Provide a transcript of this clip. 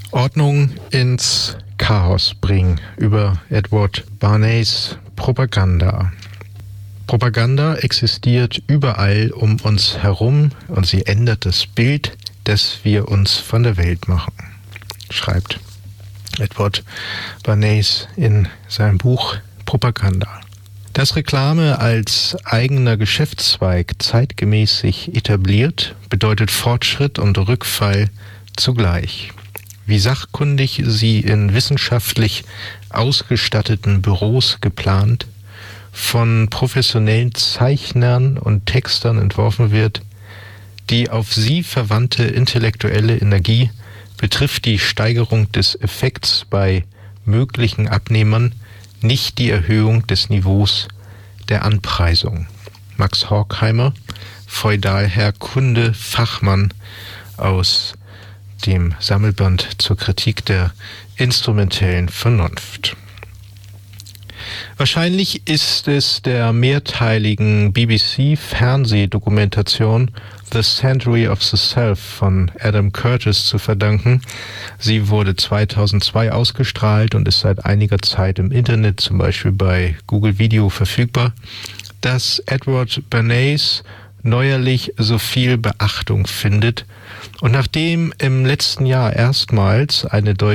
Ordnung ins Chaos bringen über Edward Bernays Propaganda. Propaganda existiert überall um uns herum und sie ändert das Bild, das wir uns von der Welt machen, schreibt Edward Bernays in seinem Buch Propaganda. Dass Reklame als eigener Geschäftszweig zeitgemäß sich etabliert, bedeutet Fortschritt und Rückfall zugleich. Wie sachkundig sie in wissenschaftlich ausgestatteten Büros geplant, von professionellen Zeichnern und Textern entworfen wird, die auf sie verwandte intellektuelle Energie betrifft die Steigerung des Effekts bei möglichen Abnehmern, nicht die Erhöhung des Niveaus der Anpreisung. Max Horkheimer, Feudalherr Kunde Fachmann aus dem Sammelband zur Kritik der instrumentellen Vernunft. Wahrscheinlich ist es der mehrteiligen BBC-Fernsehdokumentation The Century of the Self von Adam Curtis zu verdanken. Sie wurde 2002 ausgestrahlt und ist seit einiger Zeit im Internet, zum Beispiel bei Google Video, verfügbar, dass Edward Bernays neuerlich so viel Beachtung findet und nachdem im letzten Jahr erstmals eine deutsche